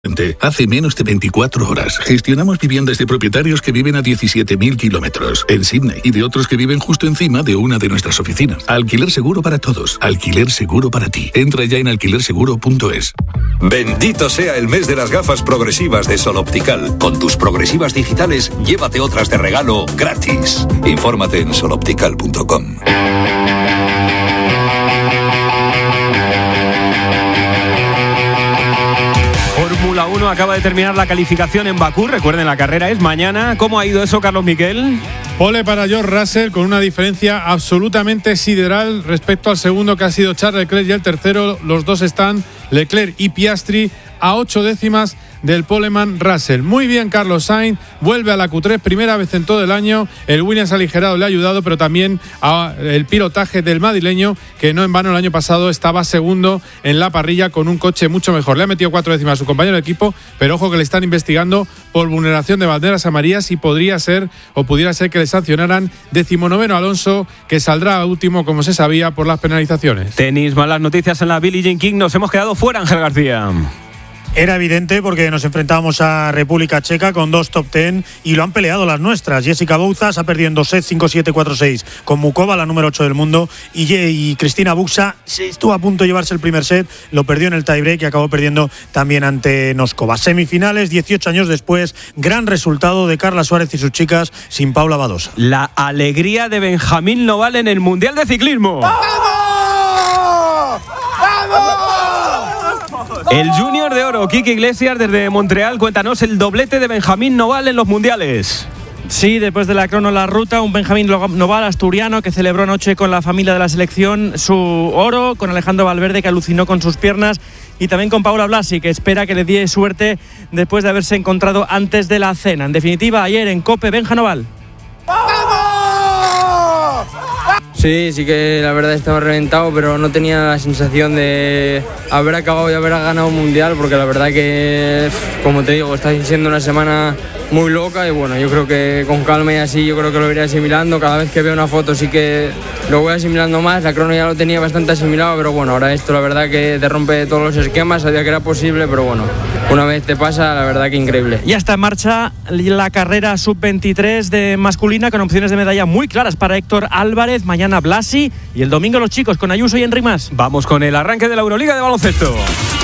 Hace menos de 24 horas gestionamos viviendas de propietarios que viven a 17.000 kilómetros en Sydney y de otros que viven justo encima de una de nuestras oficinas. Alquiler seguro para todos. Alquiler seguro para ti. Entra ya en alquilerseguro.es. Bendito sea el mes de las gafas progresivas de Sol Optical. Con tus progresivas digitales, llévate otras de regalo gratis. Infórmate en soloptical.com. Fórmula 1 acaba de terminar la calificación en Bakú. Recuerden, la carrera es mañana. ¿Cómo ha ido eso, Carlos Miquel? Pole para George Russell con una diferencia absolutamente sideral respecto al segundo, que ha sido Charles Leclerc, y el tercero, los dos están Leclerc y Piastri a 8 décimas del poleman Russell. Muy bien Carlos Sainz, vuelve a la Q3, primera vez en todo el año. El Williams aligerado le ha ayudado, pero también el pilotaje del madrileño, que no en vano el año pasado estaba segundo en la parrilla con un coche mucho mejor. Le ha metido 4 décimas a su compañero de equipo, pero ojo que le están investigando por vulneración de banderas amarillas y pudiera ser que le sancionaran. 19º Alonso, que saldrá último, como se sabía, por las penalizaciones. Tenis, malas noticias en la Billie Jean King. Nos hemos quedado fuera, Ángel García. Era evidente porque nos enfrentábamos a República Checa con 2 top 10 y lo han peleado las nuestras. Jessica Bouzas ha perdido en 2 sets, 5-7, 4-6 con Mukova, la número 8 del mundo, y Cristina Buxa estuvo a punto de llevarse el primer set, lo perdió en el tiebreak y acabó perdiendo también ante Noskova. Semifinales, 18 años después, gran resultado de Carla Suárez y sus chicas sin Paula Badosa. La alegría de Benjamín Noval en el Mundial de Ciclismo. ¡Vamos! ¡Vamos! El Junior de Oro, Quique Iglesias, desde Montreal, cuéntanos el doblete de Benjamín Noval en los mundiales. Sí, después de la crono la ruta, un Benjamín Noval asturiano que celebró anoche con la familia de la selección su oro, con Alejandro Valverde, que alucinó con sus piernas, y también con Paula Blasi, que espera que le dé suerte después de haberse encontrado antes de la cena. En definitiva, ayer en COPE, Benja Noval. Sí, que la verdad estaba reventado, pero no tenía la sensación de haber acabado y haber ganado un mundial, porque la verdad que, como te digo, está siendo una semana muy loca y bueno, yo creo que con calma y así yo creo que lo iré asimilando. Cada vez que veo una foto sí que lo voy asimilando más. La crono ya lo tenía bastante asimilado, pero bueno, ahora esto la verdad que te rompe todos los esquemas. Sabía que era posible, pero bueno, una vez te pasa, la verdad que increíble. Ya está en marcha la carrera sub-23 de masculina, con opciones de medalla muy claras para Héctor Álvarez. Mañana Blasi y el domingo los chicos con Ayuso y Enric Mas. Vamos con el arranque de la Euroliga de baloncesto.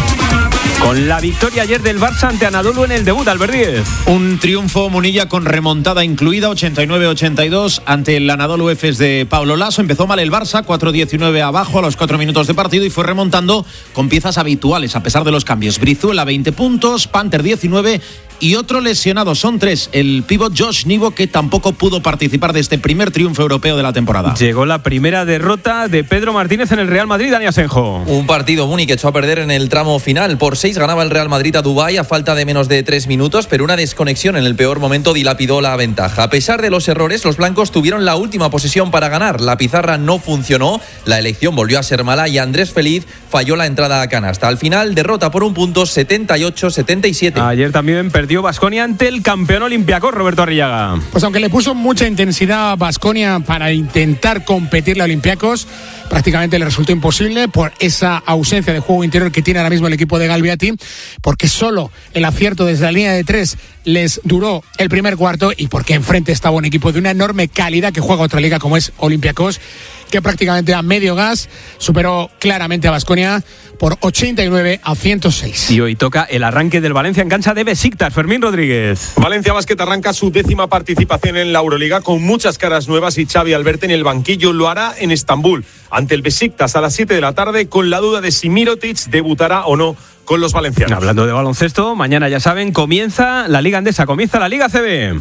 Con la victoria ayer del Barça ante Anadolu en el debut, Albert Díez. Un triunfo, Munilla, con remontada incluida, 89-82 ante el Anadolu Efes de Pablo Laso. Empezó mal el Barça, 4-19 abajo a los 4 minutos de partido, y fue remontando con piezas habituales a pesar de los cambios. Brizuela 20 puntos, Panther 19 y otro lesionado. Son 3. El pívot Josh Nivo, que tampoco pudo participar de este primer triunfo europeo de la temporada. Llegó la primera derrota de Pedro Martínez en el Real Madrid, Dani Asenjo. Un partido Muni que echó a perder en el tramo final. Por 6 ganaba el Real Madrid a Dubái a falta de menos de 3 minutos, pero una desconexión en el peor momento dilapidó la ventaja. A pesar de los errores, los blancos tuvieron la última posesión para ganar. La pizarra no funcionó, la elección volvió a ser mala y Andrés Feliz falló la entrada a canasta. Al final, derrota por un punto, 78-77. Ayer también perdió Baskonia ante el campeón olímpico, Roberto Arrillaga. Pues aunque le puso mucha intensidad a Baskonia para intentar competirle a Olympiacos, prácticamente le resultó imposible por esa ausencia de juego interior que tiene ahora mismo el equipo de Galbiati, porque solo el acierto desde la línea de 3 les duró el primer cuarto, y porque enfrente estaba un equipo de una enorme calidad que juega otra liga como es Olympiacos, que prácticamente a medio gas superó claramente a Baskonia por 89-106. Y hoy toca el arranque del Valencia en cancha de Besiktas. Fermín Rodríguez. Valencia Basket arranca su 10ª participación en la Euroliga con muchas caras nuevas, y Xavi Alberti en el banquillo lo hará en Estambul ante el Besiktas a las 7 de la tarde, con la duda de si Mirotic debutará o no con los valencianos. Hablando de baloncesto, mañana ya saben, comienza la Liga Endesa, comienza la Liga CB.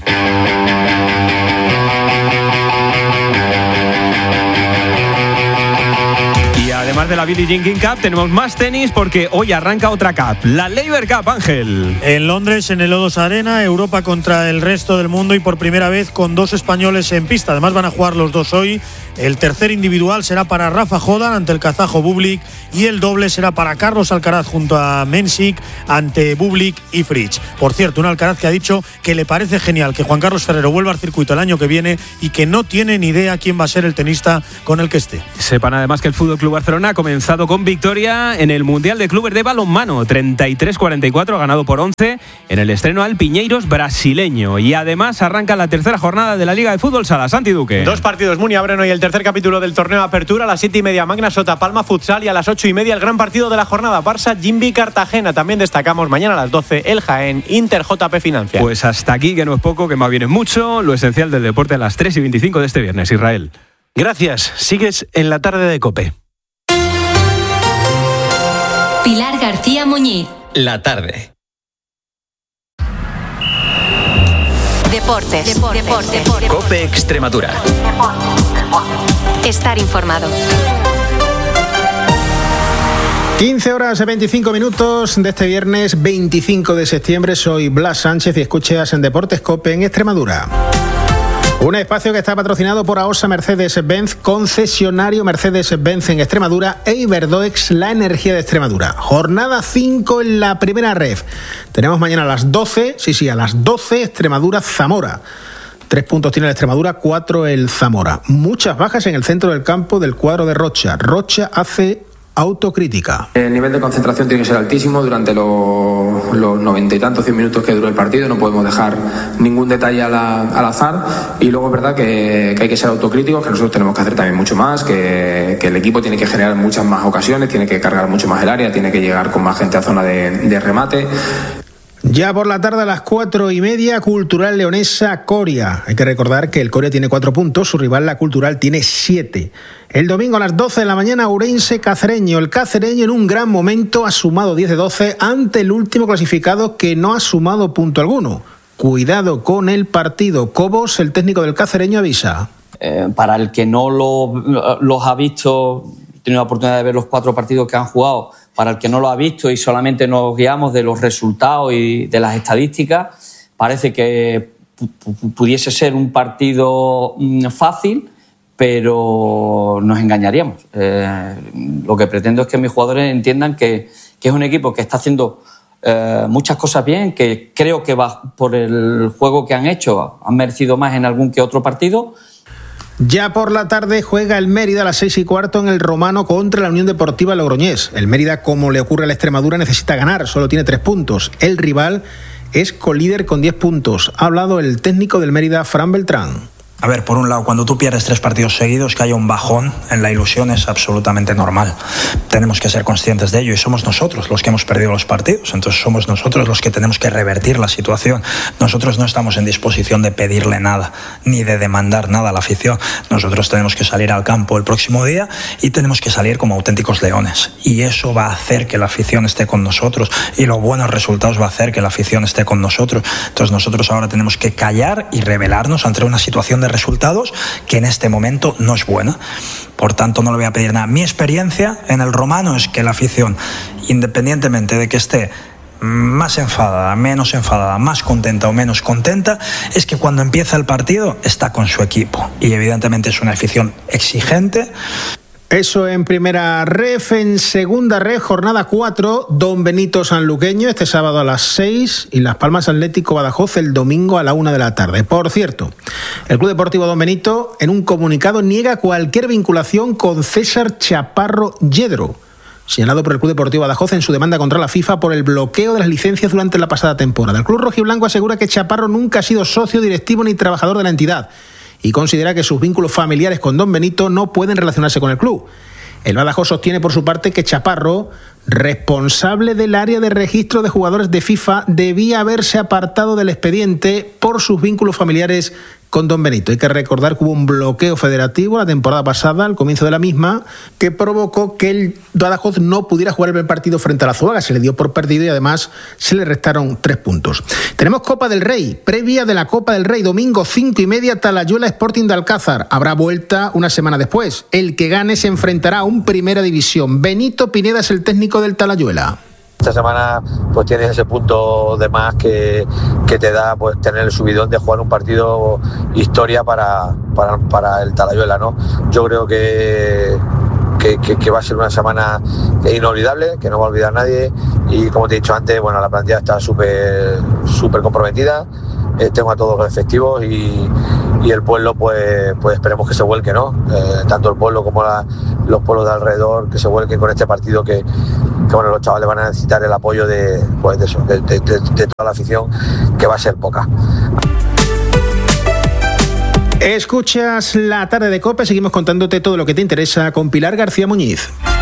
Además de la Billie Jean King Cup, tenemos más tenis porque hoy arranca otra Cup, la Laver Cup, Ángel. En Londres, en el O2 Arena, Europa contra el resto del mundo, y por primera vez con 2 españoles en pista. Además van a jugar los dos hoy. El tercer individual será para Rafa Jodan ante el kazajo Bublik, y el doble será para Carlos Alcaraz junto a Mensik ante Bublik y Fritz. Por cierto, un Alcaraz que ha dicho que le parece genial que Juan Carlos Ferrero vuelva al circuito el año que viene y que no tiene ni idea quién va a ser el tenista con el que esté. Sepan además que el FC Barcelona comenzado con victoria en el Mundial de Clubes de Balonmano. 33-44, ganado por 11 en el estreno al Piñeiros brasileño. Y además arranca la tercera jornada de la Liga de Fútbol Sala. Santi Duque. 2 partidos, Muni abren hoy el tercer capítulo del torneo Apertura. A las 7:30 Magna Sota Palma Futsal y a las 8:30 el gran partido de la jornada, Barça Jimbi Cartagena. También destacamos mañana a las 12 el Jaén Inter JP Financial. Pues hasta aquí, que no es poco, que más bien es mucho. Lo esencial del deporte a las 3:25 de este viernes. Israel. Gracias. Sigues en la tarde de COPE. Pilar García Muñiz. La tarde. Deportes. COPE Extremadura. Estar informado. 15 horas y 25 minutos de este viernes 25 de septiembre. Soy Blas Sánchez y escuchas en Deportes COPE en Extremadura. Un espacio que está patrocinado por AOSA Mercedes-Benz, concesionario Mercedes-Benz en Extremadura, e Iberdoex, la energía de Extremadura. Jornada 5 en la primera ref. Tenemos mañana a las 12, a las 12, Extremadura-Zamora. 3 puntos tiene la Extremadura, 4 el Zamora. Muchas bajas en el centro del campo del cuadro de Rocha. Rocha hace autocrítica. El nivel de concentración tiene que ser altísimo durante los 90 y tantos, 100 minutos que dura el partido. No podemos dejar ningún detalle al azar. Y luego es verdad que hay que ser autocríticos, que nosotros tenemos que hacer también mucho más, que el equipo tiene que generar muchas más ocasiones, tiene que cargar mucho más el área, tiene que llegar con más gente a zona de remate. Ya por la tarde a las 4:30, Cultural Leonesa Coria. Hay que recordar que el Coria tiene 4 puntos, su rival la Cultural tiene 7. El domingo a las 12 de la mañana, Ourense Cacereño. El cacereño en un gran momento ha sumado 10 de 12 ante el último clasificado que no ha sumado punto alguno. Cuidado con el partido. Cobos, el técnico del cacereño, avisa. Para el que no los ha visto, he tenido la oportunidad de ver los 4 partidos que han jugado. Para el que no lo ha visto y solamente nos guiamos de los resultados y de las estadísticas, parece que pudiese ser un partido fácil, pero nos engañaríamos. Lo que pretendo es que mis jugadores entiendan que es un equipo que está haciendo muchas cosas bien, que creo que por el juego que han hecho han merecido más en algún que otro partido. Ya por la tarde juega el Mérida a las 6:15 en el Romano contra la Unión Deportiva Logroñés. El Mérida, como le ocurre a la Extremadura, necesita ganar, solo tiene 3 puntos. El rival es colíder con 10 puntos. Ha hablado el técnico del Mérida, Fran Beltrán. A ver, por un lado, cuando tú pierdes 3 partidos seguidos, que haya un bajón en la ilusión es absolutamente normal. Tenemos que ser conscientes de ello y somos nosotros los que hemos perdido los partidos. Entonces somos nosotros los que tenemos que revertir la situación. Nosotros no estamos en disposición de pedirle nada, ni de demandar nada a la afición. Nosotros tenemos que salir al campo el próximo día y tenemos que salir como auténticos leones. Y eso va a hacer que la afición esté con nosotros y los buenos resultados va a hacer que la afición esté con nosotros. Entonces nosotros ahora tenemos que callar y rebelarnos ante una situación de resultados que en este momento no es buena. Por tanto, no le voy a pedir nada. Mi experiencia en el Romano es que la afición, independientemente de que esté más enfadada, menos enfadada, más contenta o menos contenta, es que cuando empieza el partido está con su equipo. Y evidentemente es una afición exigente. Eso en primera ref. En segunda ref, jornada 4, Don Benito Sanluqueño este sábado a las 6 y Las Palmas Atlético Badajoz el domingo a la 1 de la tarde. Por cierto, el Club Deportivo Don Benito en un comunicado niega cualquier vinculación con César Chaparro Yedro, señalado por el Club Deportivo Badajoz en su demanda contra la FIFA por el bloqueo de las licencias durante la pasada temporada. El club rojiblanco asegura que Chaparro nunca ha sido socio directivo ni trabajador de la entidad y considera que sus vínculos familiares con Don Benito no pueden relacionarse con el club. El Badajoz sostiene por su parte que Chaparro, responsable del área de registro de jugadores de FIFA, debía haberse apartado del expediente por sus vínculos familiares con Don Benito. Hay que recordar que hubo un bloqueo federativo la temporada pasada, al comienzo de la misma, que provocó que el Badajoz no pudiera jugar el partido frente a la Zuaga. Se le dio por perdido y además se le restaron 3 puntos. Tenemos Copa del Rey, previa de la Copa del Rey, domingo 5:30, Talayuela Sporting de Alcázar. Habrá vuelta una semana después. El que gane se enfrentará a un Primera División. Benito Pineda es el técnico del Talayuela. Esta semana pues tienes ese punto de más que te da pues tener el subidón de jugar un partido historia para el Talayuela, ¿no? Yo creo que va a ser una semana inolvidable, que no va a olvidar nadie y como te he dicho antes, bueno, la plantilla está súper comprometida. tengo a todos los efectivos y el pueblo pues esperemos que se vuelque, ¿no? Tanto el pueblo como los pueblos de alrededor que se vuelquen con este partido que bueno, los chavales van a necesitar el apoyo de toda la afición, que va a ser poca. Escuchas La Tarde de COPE, seguimos contándote todo lo que te interesa con Pilar García Muñiz.